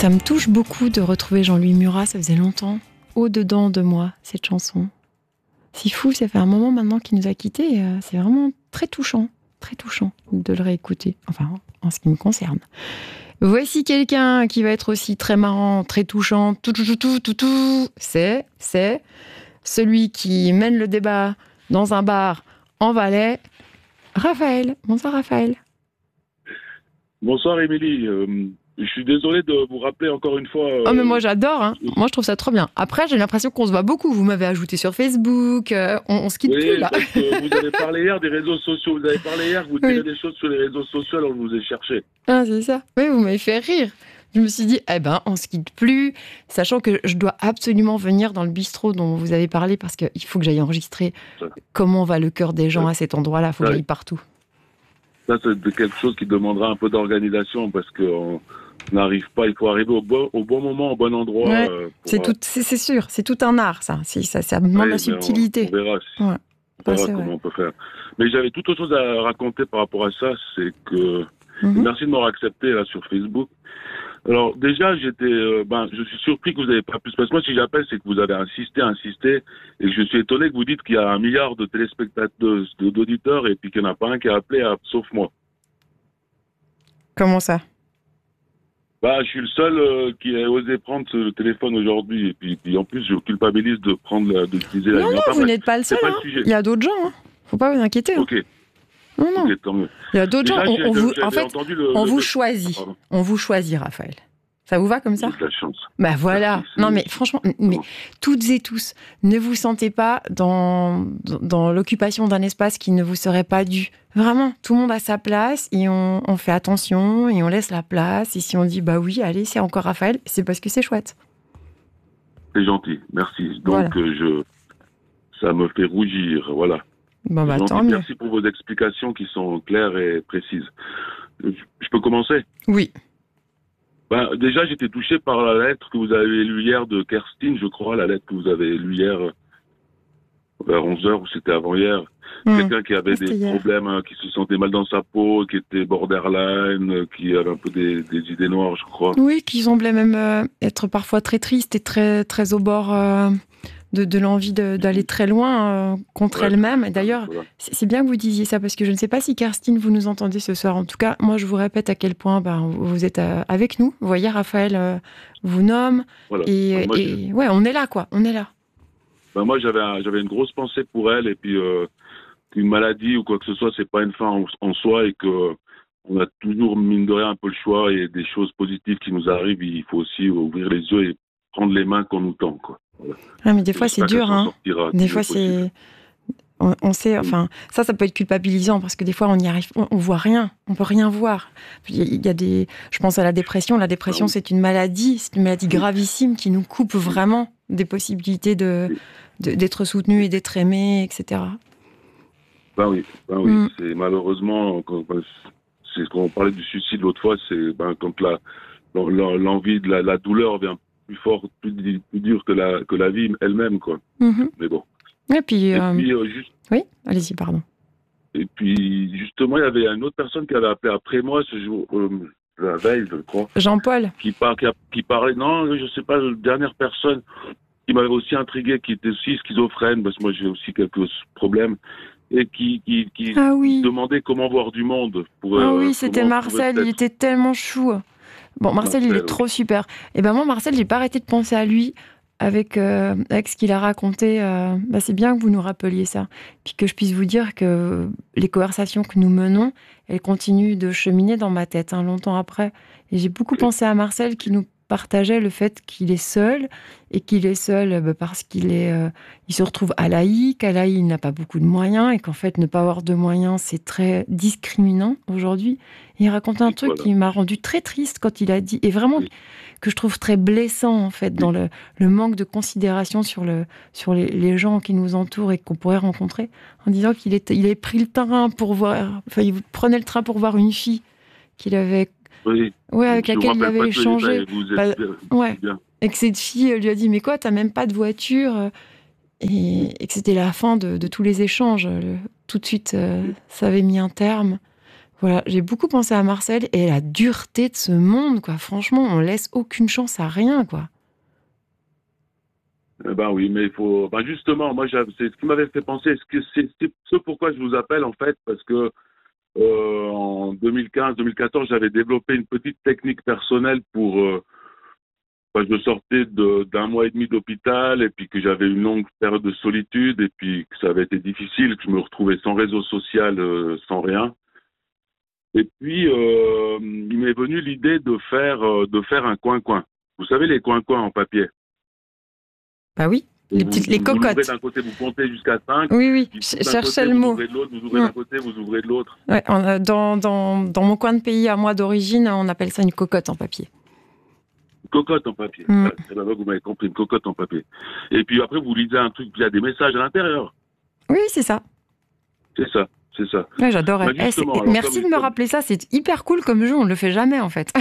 Ça me touche beaucoup de retrouver Jean-Louis Murat, ça faisait longtemps. Au-dedans de moi, cette chanson. C'est fou, ça fait un moment maintenant qu'il nous a quittés. C'est vraiment très touchant de le réécouter. Enfin, en ce qui me concerne. Voici quelqu'un qui va être aussi très marrant, très touchant. C'est celui qui mène le débat dans un bar en Valais. Raphaël. Bonsoir Raphaël. Bonsoir Émilie. Je suis désolé de vous rappeler encore une fois. Oh mais moi j'adore, hein. Moi je trouve ça trop bien. Après j'ai l'impression qu'on se voit beaucoup. Vous m'avez ajouté sur Facebook, on se quitte plus là. Vous avez parlé hier des réseaux sociaux. Vous avez parlé hier, vous direz des choses sur les réseaux sociaux, alors je vous ai cherché. Ah c'est ça. Oui, vous m'avez fait rire. Je me suis dit, on se quitte plus, sachant que je dois absolument venir dans le bistrot dont vous avez parlé parce qu'il faut que j'aille enregistrer comment va le cœur des gens à cet endroit-là. Il faut que j'aille partout. Ça c'est quelque chose qui demandera un peu d'organisation parce qu'on n'arrive pas, il faut arriver au bon moment, au bon endroit. Ouais, c'est sûr, c'est tout un art, ça. Ça demande la subtilité. On verra, comment on peut faire. Mais j'avais toute autre chose à raconter par rapport à ça, c'est que merci de m'avoir accepté là sur Facebook. Alors déjà, je suis surpris que vous n'avez pas pu. Parce que moi, si j'appelle, c'est que vous avez insisté, et que je suis étonné que vous dites qu'il y a 1 milliard de téléspectateurs, d'auditeurs, et puis qu'il n'y en a pas un qui a appelé, sauf moi. Comment ça ? Je suis le seul qui a osé prendre ce téléphone aujourd'hui, et puis en plus, je culpabilise d'utiliser la ligne. Non, vous n'êtes pas le seul. Il y a d'autres gens. Faut pas vous inquiéter. Ok. Non. Okay, tant mieux. Il y a d'autres gens. On vous choisit. On vous choisit, Raphaël. Ça vous va comme ça ? J'ai de la chance. Voilà. Merci, non, mais franchement, toutes et tous, ne vous sentez pas dans l'occupation d'un espace qui ne vous serait pas dû. Vraiment, tout le monde a sa place et on fait attention et on laisse la place. Et si on dit, oui, allez, c'est encore Raphaël, c'est parce que c'est chouette. C'est gentil, merci. Donc, ça me fait rougir, voilà. Tant mieux. Merci pour vos explications qui sont claires et précises. Je peux commencer ? Oui. Déjà, j'étais touché par la lettre que vous avez lue hier de Kerstin, je crois, la lettre que vous avez lue hier vers 11h, ou c'était avant-hier. Quelqu'un qui avait des problèmes, qui se sentait mal dans sa peau, qui était borderline, qui avait un peu des idées noires, je crois. Oui, qui semblait même être parfois très triste et très, très au bord de l'envie d'aller très loin contre elle-même. Et d'ailleurs, c'est bien que vous disiez ça, parce que je ne sais pas si Kerstin, vous nous entendez ce soir. En tout cas, moi, je vous répète à quel point vous êtes avec nous. Vous voyez, Raphaël vous nomme. Voilà. On est là, quoi. On est là. Moi, j'avais une grosse pensée pour elle, et puis une maladie ou quoi que ce soit, c'est pas une fin en soi, et que on a toujours, mine de rien, un peu le choix, et des choses positives qui nous arrivent, il faut aussi ouvrir les yeux et prendre les mains qu'on nous tend, quoi. Voilà. Mais des fois, c'est dur, hein. Des fois, c'est... On sait, enfin, ça peut être culpabilisant, parce que des fois, on n'y arrive, on voit rien, on peut rien voir. Il y a je pense à la dépression. La dépression, c'est une maladie gravissime qui nous coupe vraiment des possibilités d'être soutenu et d'être aimé, etc. Oui. C'est malheureusement, c'est quand on parlait du suicide l'autre fois, c'est quand l'envie de la douleur vient plus fort, plus dur que la vie elle-même, quoi. Mais bon. Et puis oui, allez-y, pardon. Et puis, justement, il y avait une autre personne qui avait appelé après moi ce jour, la veille, je crois. Jean-Paul. Qui parlait, non, je sais pas, la dernière personne qui m'avait aussi intrigué, qui était aussi schizophrène, parce que moi j'ai aussi quelques problèmes, et qui demandait comment voir du monde. C'était Marcel, il était tellement chou. Bon, Marcel, il est trop super. Et moi, Marcel, j'ai pas arrêté de penser à lui avec ce qu'il a raconté. C'est bien que vous nous rappeliez ça. Puis que je puisse vous dire que les conversations que nous menons, elles continuent de cheminer dans ma tête, longtemps après. Et j'ai beaucoup pensé à Marcel qui nous partageait le fait qu'il est seul, et qu'il est seul parce qu'il se retrouve à l'AI, qu'à l'AI, il n'a pas beaucoup de moyens, et qu'en fait, ne pas avoir de moyens, c'est très discriminant aujourd'hui. Et il racontait un truc qui m'a rendu très triste quand il a dit, et vraiment que je trouve très blessant, en fait, dans le manque de considération sur les gens qui nous entourent et qu'on pourrait rencontrer, en disant qu'il avait pris le train pour voir, il prenait le train pour voir une fille qu'il avait avec laquelle il avait échangé. Et que cette fille lui a dit, mais quoi, t'as même pas de voiture, et que c'était la fin de tous les échanges. Tout de suite, ça avait mis un terme. Voilà, j'ai beaucoup pensé à Marcel et la dureté de ce monde, quoi. Franchement, on laisse aucune chance à rien, quoi. Ben oui, mais il faut. Ben justement, moi, c'est ce qui m'avait fait penser. C'est ce pourquoi je vous appelle en fait, parce que en 2015-2014, j'avais développé une petite technique personnelle pour. Je sortais d'un mois et demi d'hôpital et puis que j'avais une longue période de solitude et puis que ça avait été difficile, que je me retrouvais sans réseau social, sans rien. Et puis, il m'est venu l'idée de faire un coin-coin. Vous savez, les coins-coins en papier. Bah oui, les Vous l'ouvrez cocottes. d'un côté, vous comptez jusqu'à 5. Oui, oui, Cherchez le vous mot. ouvrez de l'autre, vous ouvrez d'un côté, vous ouvrez de l'autre. Ouais, dans mon coin de pays à moi d'origine, on appelle ça une cocotte en papier. Une cocotte en papier. C'est là-bas que vous m'avez compris, une cocotte en papier. Et puis après, vous lisez un truc, il y a des messages à l'intérieur. Oui, c'est ça. C'est ça. C'est ça. Ouais, j'adore. Merci de me rappeler ça, c'est hyper cool comme jeu, on ne le fait jamais en fait.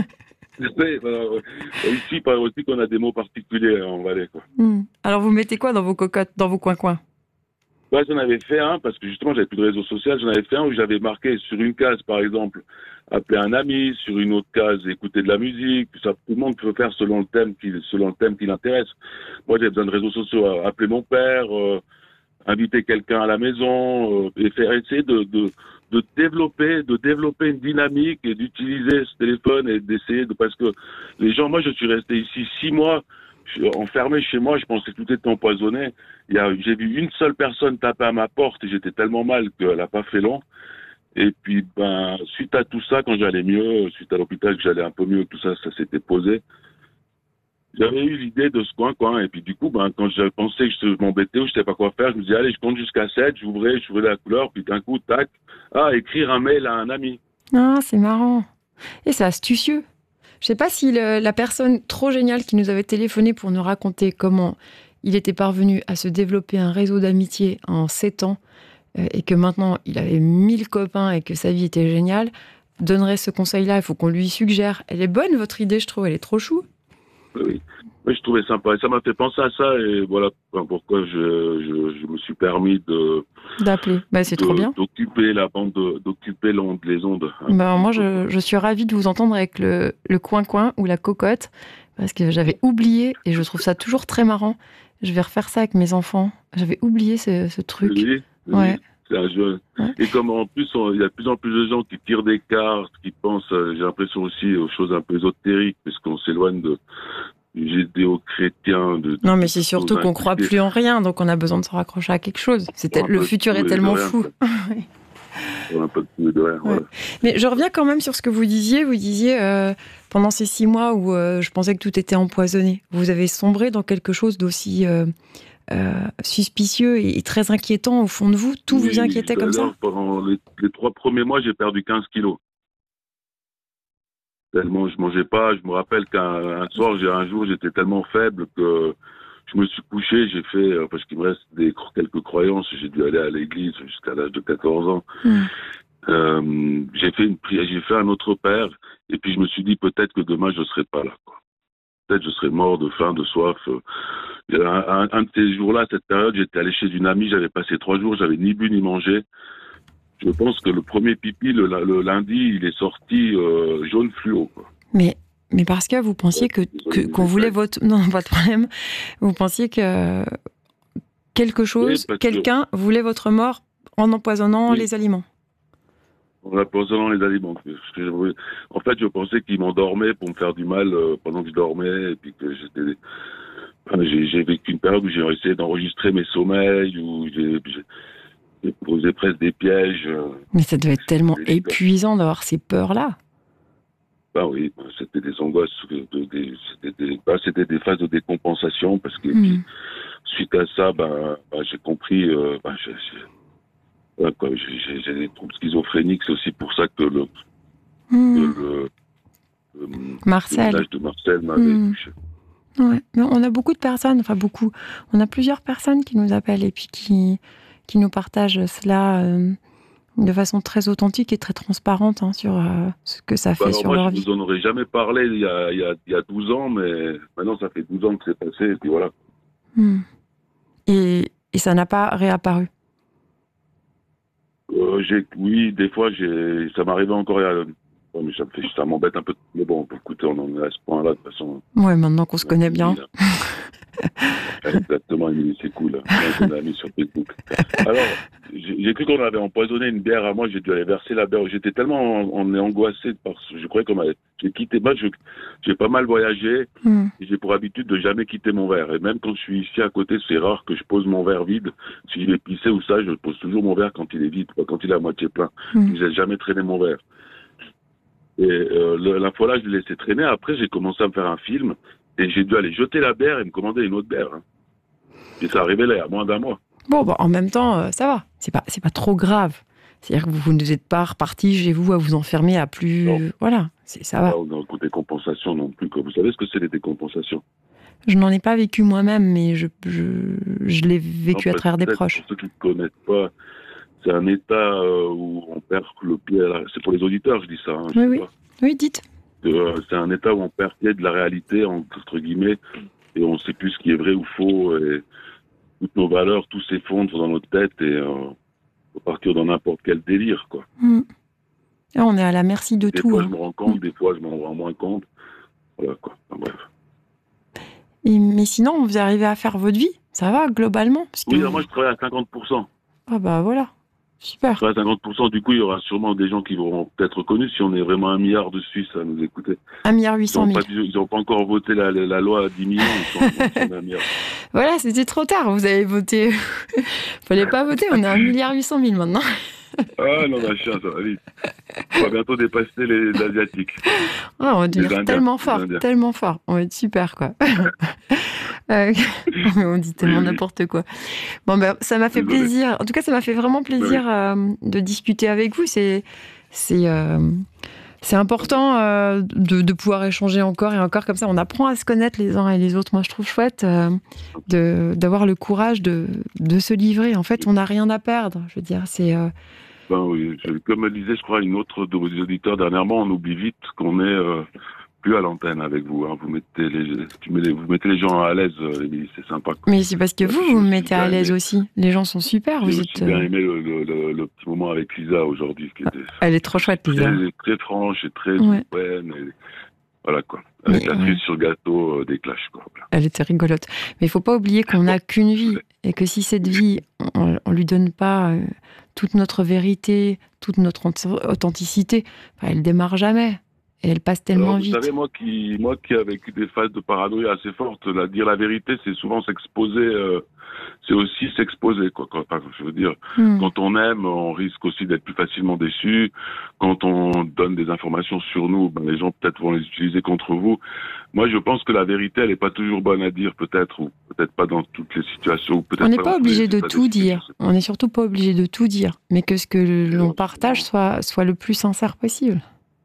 Ici, il paraît aussi qu'on a des mots particuliers en Valais. Quoi. Alors, vous mettez quoi dans vos cocottes, dans vos coins-coins? J'en avais fait un, parce que justement, j'avais plus de réseau social. J'en avais fait un où j'avais marqué sur une case, par exemple, appeler un ami, sur une autre case, écouter de la musique. Ça, tout le monde peut faire selon le thème qui l'intéresse. Moi, j'avais besoin de réseaux sociaux, appeler mon père, inviter quelqu'un à la maison, et essayer de développer une dynamique et d'utiliser ce téléphone et d'essayer parce que les gens, moi je suis resté ici 6 mois, enfermé chez moi, je pensais que tout était empoisonné. J'ai vu une seule personne taper à ma porte et j'étais tellement mal qu'elle n'a pas fait long. Et puis, suite à tout ça, quand j'allais mieux, suite à l'hôpital, que j'allais un peu mieux, tout ça, ça s'était posé. J'avais eu l'idée de ce coin, et puis du coup, quand je pensais que je m'embêtais ou je savais pas quoi faire, je me disais, allez, je compte jusqu'à 7, j'ouvrais la couleur, puis d'un coup, tac, écrire un mail à un ami. Ah, c'est marrant. Et c'est astucieux. Je sais pas si la personne trop géniale qui nous avait téléphoné pour nous raconter comment il était parvenu à se développer un réseau d'amitié en 7 ans, et que maintenant, il avait 1000 copains et que sa vie était géniale, donnerait ce conseil-là, il faut qu'on lui suggère. Elle est bonne, votre idée, je trouve, elle est trop chou. Oui, je trouvais sympa. Et ça m'a fait penser à ça, et voilà pourquoi je me suis permis d'appeler. C'est trop bien. D'occuper la bande, d'occuper les ondes. Moi, je suis ravie de vous entendre avec le coin-coin ou la cocotte, parce que j'avais oublié, et je trouve ça toujours très marrant. Je vais refaire ça avec mes enfants. J'avais oublié ce truc. Oui. C'est un jeu. Ouais. Et comme en plus, il y a de plus en plus de gens qui tirent des cartes, qui pensent, j'ai l'impression aussi aux choses un peu ésotériques, puisqu'on s'éloigne du judéo-chrétien. Non, mais c'est surtout qu'on croit plus en rien, donc on a besoin de se raccrocher à quelque chose. Le futur est tellement fou. Un peu de tout et de rien, voilà. Mais je reviens quand même sur ce que vous disiez. Vous disiez, pendant ces 6 mois où je pensais que tout était empoisonné, vous avez sombré dans quelque chose d'aussi suspicieux et très inquiétant au fond de vous. Tout vous inquiétait comme ça? Pendant les 3 premiers mois, j'ai perdu 15 kilos. Tellement je mangeais pas. Je me rappelle qu'un soir, un jour, j'étais tellement faible que je me suis couché. J'ai fait, parce qu'il me reste quelques croyances, j'ai dû aller à l'église jusqu'à l'âge de 14 ans. J'ai fait un autre père, et puis je me suis dit peut-être que demain je serai pas là, quoi. Peut-être je serai mort de faim, de soif. Un de ces jours-là, cette période, j'étais allé chez une amie, j'avais passé 3 jours, j'avais ni bu ni mangé. Je pense que le premier pipi, le lundi, il est sorti jaune fluo, quoi. Mais parce que vous pensiez qu'on voulait votre... Non, pas de problème. Vous pensiez que quelqu'un voulait votre mort en empoisonnant les aliments. En empoisonnant les aliments. En fait, je pensais qu'il m'endormait pour me faire du mal pendant que je dormais, et puis que j'ai vécu une période où j'ai essayé d'enregistrer mes sommeils, où j'ai posé presque des pièges. Mais ça devait être tellement épuisant d'avoir ces peurs-là. Oui, c'était des angoisses, c'était des phases de décompensation, parce que suite à ça, j'ai compris, j'ai des troubles schizophréniques, c'est aussi pour ça que le témoignage de Marcel m'avait touché. Ouais, mais on a beaucoup de personnes, on a plusieurs personnes qui nous appellent et puis qui nous partagent cela de façon très authentique et très transparente sur ce que ça fait sur leur vie. Je vous en aurais jamais parlé il y a 12 ans, mais maintenant ça fait 12 ans que c'est passé, et puis voilà. Et ça n'a pas réapparu? Oui, des fois, ça m'arrivait encore. Ouais, mais ça m'embête un peu. Mais bon, écoutez, on en est à ce point-là, de toute façon. Ouais, maintenant qu'on se connaît bien. Exactement, Émilie, c'est cool. On est amis sur Facebook. Alors, j'ai cru qu'on avait empoisonné une bière à moi, j'ai dû aller verser la bière. J'étais tellement angoissé parce que je croyais j'ai quitté. Moi, j'ai pas mal voyagé et j'ai pour habitude de jamais quitter mon verre. Et même quand je suis ici à côté, c'est rare que je pose mon verre vide. Si je vais pisser ou ça, je pose toujours mon verre quand il est vide, pas quand il est à moitié plein. Je n'ai jamais traîné mon verre. Et la fois là, je l'ai laissé traîner. Après, j'ai commencé à me faire un film et j'ai dû aller jeter la bière et me commander une autre bière. Hein. Et ça arrivait là, il y a moins d'un mois. Bon, en même temps, ça va. C'est pas trop grave. C'est-à-dire que vous n'êtes pas reparti chez vous à vous enfermer à plus... Non. Voilà, ça va. Non, côté compensation non plus. Vous savez ce que c'est les décompensations? Je n'en ai pas vécu moi-même, mais je l'ai vécu à travers des proches. Pour ceux qui ne connaissent pas, c'est un état où on perd le pied. C'est pour les auditeurs, je dis ça. Hein, oui, dites. C'est un état où on perd pied de la réalité, entre guillemets, et on ne sait plus ce qui est vrai ou faux. Et toutes nos valeurs, tout s'effondre dans notre tête et on peut partir dans n'importe quel délire, quoi. Là, on est à la merci de tout. Des fois, je me rends compte, des fois, je m'en rends moins compte. Voilà, quoi. Enfin, bref. Mais sinon, vous arrivez à faire votre vie? Ça va, globalement? Moi, je travaille à 50%. Ah bah voilà, super. Je travaille à 50%, du coup, il y aura sûrement des gens qui vont peut-être reconnus si on est vraiment 1 milliard de Suisses à nous écouter. 1,8 milliard. Ils n'ont pas encore voté la loi à 10 millions, ils sont 1 milliard. Voilà, c'était trop tard, vous avez voté. Fallait pas voter, on est à 1,8 milliard maintenant. Ah non, ma chien, ça va vite. On va bientôt dépasser les Asiatiques. Ah, on va devenir tellement fort. On va être super, quoi. On dit tellement n'importe quoi. Bon, ben, ça m'a fait plaisir. En tout cas, ça m'a fait vraiment plaisir de discuter avec vous. C'est important de pouvoir échanger encore et encore comme ça. On apprend à se connaître les uns et les autres. Moi, je trouve chouette d'avoir le courage de se livrer. En fait, on n'a rien à perdre. Je veux dire, c'est... oui, comme me disait, je crois, une autre de vos auditeurs dernièrement, on oublie vite qu'on est plus à l'antenne avec vous. Hein. Vous mettez les gens à l'aise, Émilie, c'est sympa. Quoi. Mais c'est parce que vous me mettez à l'aise aussi. Les gens sont super. J'ai aussi bien aimé le petit moment avec Lisa aujourd'hui. Elle est trop chouette, Lisa. Elle est très franche et très open. Voilà quoi. Avec la cerise sur le gâteau des clashs. Quoi. Voilà. Elle était rigolote. Mais il ne faut pas oublier qu'on n'a qu'une vie. Et que si cette vie, on ne lui donne pas toute notre vérité, toute notre authenticité, elle démarre jamais. Et elle passe tellement vite. Vous savez, moi qui ai vécu des phases de paranoïa assez fortes, dire la vérité, c'est souvent s'exposer, c'est aussi s'exposer, quoi. Je veux dire, quand on aime, on risque aussi d'être plus facilement déçu. Quand on donne des informations sur nous, les gens peut-être vont les utiliser contre vous. Moi, je pense que la vérité, elle n'est pas toujours bonne à dire, peut-être, ou peut-être pas dans toutes les situations. On n'est pas obligé de tout dire. On n'est surtout pas obligé de tout dire, mais que ce que l'on partage soit le plus sincère possible.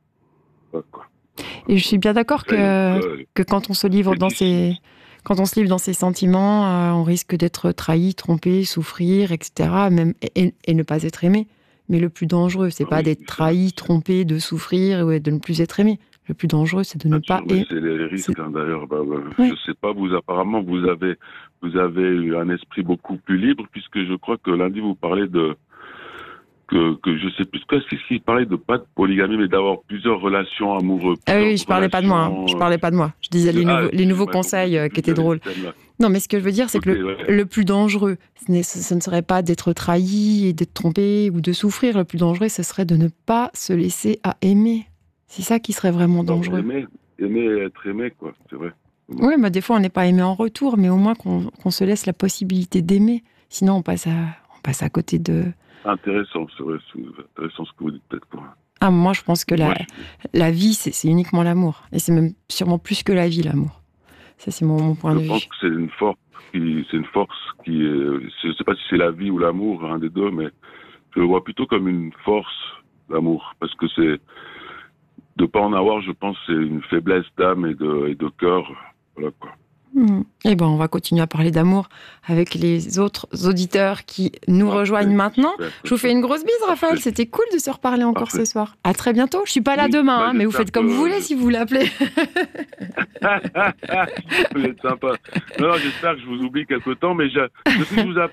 Et je suis bien d'accord que quand on se livre dans ses sentiments, on risque d'être trahi, trompé, souffrir, etc. Même, et ne pas être aimé. Mais le plus dangereux, c'est pas d'être trahi, trompé, de souffrir ou de ne plus être aimé. Le plus dangereux, c'est de ne pas aimer. C'est les risques, d'ailleurs. Je sais pas, apparemment, vous avez eu un esprit beaucoup plus libre, puisque je crois que lundi, vous parlez que je sais plus qu'est-ce qu'il parlait de pas de polygamie, mais d'avoir plusieurs relations amoureuses. Ah oui, je parlais pas de moi. Je parlais pas de moi. Je disais les nouveaux conseils qui étaient drôles. Non, mais ce que je veux dire, c'est que le plus dangereux, ce ne serait pas d'être trahi et d'être trompé ou de souffrir. Le plus dangereux, ce serait de ne pas se laisser à aimer. C'est ça qui serait vraiment dangereux. Aimer et être aimé, quoi. C'est vrai. Oui, mais des fois, on n'est pas aimé en retour, mais au moins qu'on se laisse la possibilité d'aimer. Sinon, on passe à côté de... Intéressant, c'est vrai, c'est intéressant ce que vous dites peut-être pour... Ah, moi, je pense que la vie, c'est uniquement l'amour. Et c'est même sûrement plus que la vie, l'amour. Ça, c'est mon point de vue. Je pense que c'est une force qui est... Je ne sais pas si c'est la vie ou l'amour, un des deux, mais je le vois plutôt comme une force, l'amour. Parce que c'est... De ne pas en avoir, je pense, c'est une faiblesse d'âme et de cœur. Voilà, quoi. Eh ben, on va continuer à parler d'amour avec les autres auditeurs qui nous rejoignent maintenant. Je vous fais une grosse bise, Raphaël. C'était cool de se reparler encore ce soir. À très bientôt. Je suis pas là demain, mais vous faites comme vous voulez si vous voulez appeler. Vous êtes sympa. Non, j'espère que je vous oublie quelque temps, mais depuis que je vous appelle,